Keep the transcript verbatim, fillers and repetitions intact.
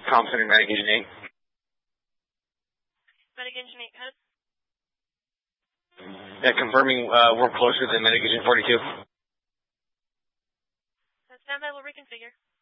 Comm Center, Medication eight. Medication eight, code? Yeah, confirming uh, we're closer than Medication forty-two. Stand by, we'll reconfigure.